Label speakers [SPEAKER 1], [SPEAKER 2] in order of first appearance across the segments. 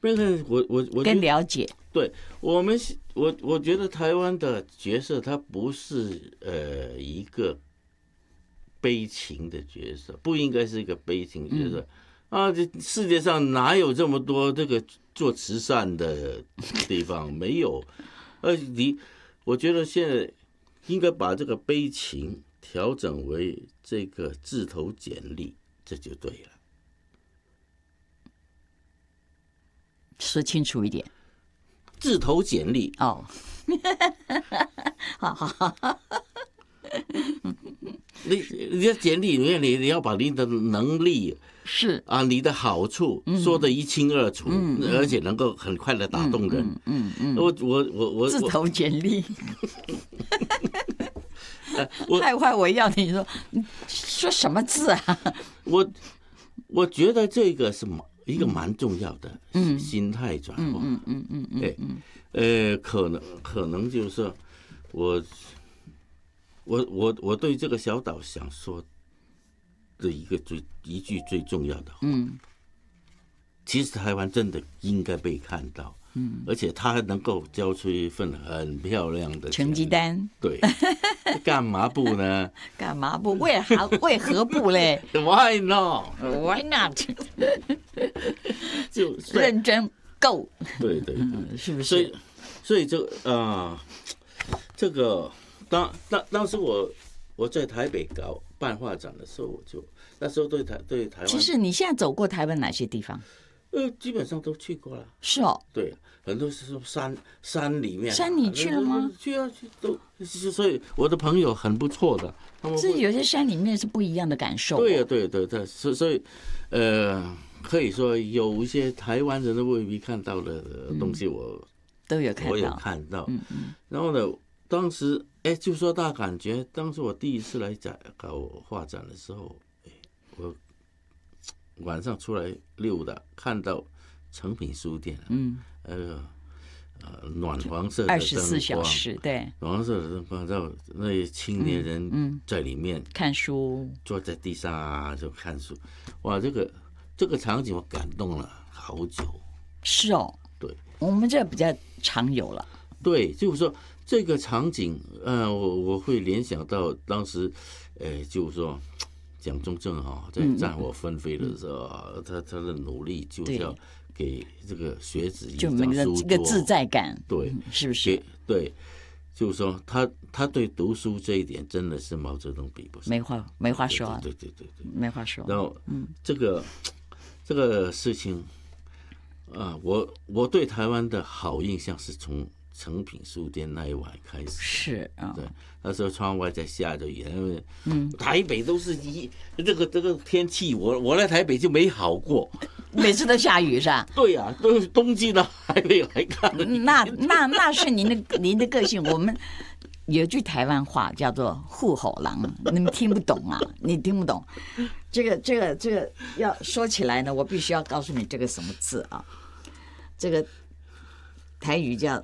[SPEAKER 1] 那个我
[SPEAKER 2] 跟了解。
[SPEAKER 1] 对我觉得台湾的角色，它不是一个悲情的角色，不应该是一个悲情角色。这世界上哪有这么多这个做慈善的地方？没有。我觉得现在应该把这个悲情调整为这个自投简历，这就对了。
[SPEAKER 2] 说清楚一点。
[SPEAKER 1] 自投简历
[SPEAKER 2] 哦，好，
[SPEAKER 1] 你的简历里面，你要把你的能力
[SPEAKER 2] 是
[SPEAKER 1] 啊，你的好处说得一清二楚，而且能够很快的打动人。我
[SPEAKER 2] 自投简历。
[SPEAKER 1] 害
[SPEAKER 2] 坏我要你说什么字啊？
[SPEAKER 1] 我觉得这个是一个蛮重要的心态转化。可能就是说我对这个小岛想说的一句最重要的话，其实台湾真的应该被看到，而且他能够交出一份很漂亮的
[SPEAKER 2] 成绩单。
[SPEAKER 1] 对，干嘛不呢？
[SPEAKER 2] 干嘛不？为何不嘞
[SPEAKER 1] ？Why not？
[SPEAKER 2] Why not？
[SPEAKER 1] 就
[SPEAKER 2] 认真够。
[SPEAKER 1] 对，
[SPEAKER 2] 是不是？
[SPEAKER 1] 所以这个当时我在台北办画展的时候，那时候对台湾。
[SPEAKER 2] 其实你现在走过台湾哪些地方？
[SPEAKER 1] 基本上都去过了。
[SPEAKER 2] 是哦。
[SPEAKER 1] 对，很多是山里面。
[SPEAKER 2] 山你去了吗？
[SPEAKER 1] 去都。所以我的朋友很不错的，
[SPEAKER 2] 这有些山里面是不一样的感受。
[SPEAKER 1] 对，所以可以说有一些台湾人都未必看到的东西，我有看到。然后呢，当时就说大感觉，当时我第一次来搞画展的时候，我晚上出来溜达，看到诚品书店，暖黄色的灯光
[SPEAKER 2] ，24小时，对，
[SPEAKER 1] 暖黄色的灯光，然后那些青年人在里面
[SPEAKER 2] 看书，
[SPEAKER 1] 坐在地上就看书，哇，这个场景我感动了好久。
[SPEAKER 2] 是哦。
[SPEAKER 1] 对，
[SPEAKER 2] 我们这比较常有了。
[SPEAKER 1] 对，就是说这个场景，我会联想到当时，就是说蒋中正在战火纷飞的时候，他的努力就是要给这个学子一张书桌，
[SPEAKER 2] 这个自在感，
[SPEAKER 1] 对，
[SPEAKER 2] 是不是？
[SPEAKER 1] 对，就是说他对读书这一点真的是毛泽东比不上，
[SPEAKER 2] 没话说啊，
[SPEAKER 1] 对，
[SPEAKER 2] 没话说。
[SPEAKER 1] 然后这个事情我对台湾的好印象是从诚品书店那一晚开始。
[SPEAKER 2] 是啊，
[SPEAKER 1] 对，那时候窗外在下着雨，因为台北都是这个天气，我来台北就没好过，
[SPEAKER 2] 每次都下雨是吧？
[SPEAKER 1] 对呀，都是冬季到台北来看。
[SPEAKER 2] 那是您的个性。我们有句台湾话叫做户口郎，你们听不懂啊？你听不懂。这个要说起来呢，我必须要告诉你这个什么字啊？这个台语叫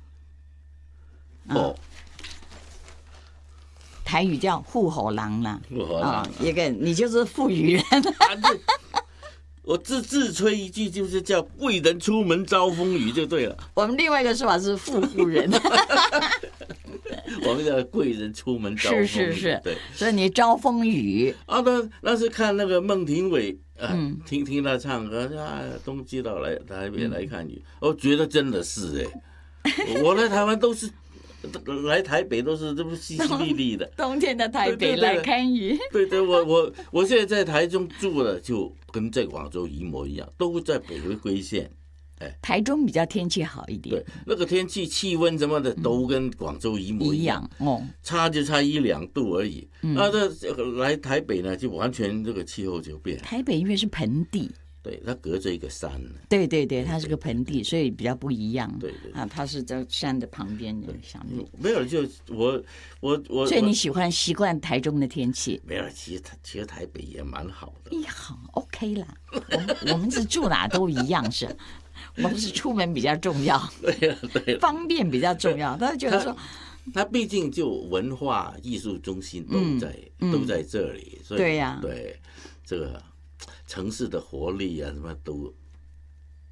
[SPEAKER 2] 台语叫户口郎啦。一个你就是富裕人。
[SPEAKER 1] 我自吹一句，就是叫贵人出门遭风雨就对了。
[SPEAKER 2] 我们另外一个说法是富户人。
[SPEAKER 1] 我们叫贵人出门遭风雨。
[SPEAKER 2] 是，
[SPEAKER 1] 对，
[SPEAKER 2] 所以你遭风雨
[SPEAKER 1] 啊。那是看那个孟庭苇，听他唱歌冬季到来台北来看雨，我觉得真的是我来台湾都是来台北都是这么淅淅沥沥的，
[SPEAKER 2] 冬天的台北来看雨。
[SPEAKER 1] 对，我现在在台中住了，就跟在广州一模一样，都在北回归线。
[SPEAKER 2] 台中比较天气好一点，
[SPEAKER 1] 对，那个天气、气温什么的都跟广州一模一样差就差1-2度而已。这来台北呢，就完全这个气候就变了。
[SPEAKER 2] 台北因为是盆地，
[SPEAKER 1] 对，它隔着一个山。
[SPEAKER 2] 对，它是个盆地，所以比较不一样。
[SPEAKER 1] 对
[SPEAKER 2] 它是在山的旁边的下面。
[SPEAKER 1] 没有，就我，
[SPEAKER 2] 所以你习惯台中的天气？
[SPEAKER 1] 没有，其实台北也蛮好的。
[SPEAKER 2] 好 ，OK 啦。我们是住哪都一样是。我们是出门比较重要，
[SPEAKER 1] 对，
[SPEAKER 2] 方便比较重要。他觉得说，
[SPEAKER 1] 他毕竟就文化艺术中心都在这里，所以
[SPEAKER 2] 对呀，
[SPEAKER 1] 对这个城市的活力啊，什么